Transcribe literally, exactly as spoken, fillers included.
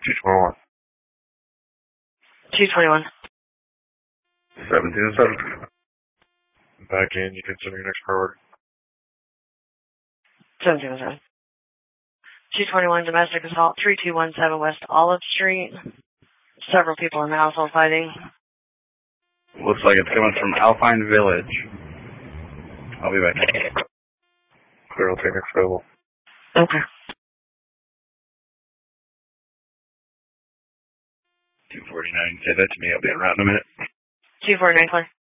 two twenty-one. two twenty-one. seventeen and seven. Back in, you can send your next priority. seventeen and seven. two twenty-one, domestic assault, three two one seven West Olive Street. Several people in the household fighting. Looks like it's coming from Alpine Village. I'll be back. Clear, I'll take next available. Okay. two forty-nine, say that to me, I'll be en route in a minute. two forty-nine, clear.